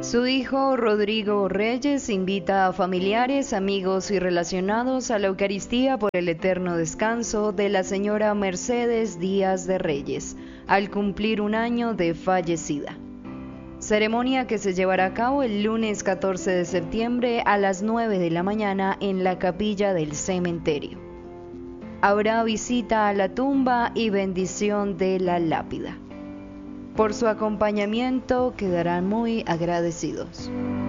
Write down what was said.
Su hijo Rodrigo Reyes invita a familiares, amigos y relacionados a la Eucaristía por el eterno descanso de la señora Mercedes Díaz de Reyes, al cumplir un año de fallecida. Ceremonia que se llevará a cabo el lunes 14 de septiembre a las 9 de la mañana en la capilla del cementerio. Habrá visita a la tumba y bendición de la lápida. Por su acompañamiento quedarán muy agradecidos.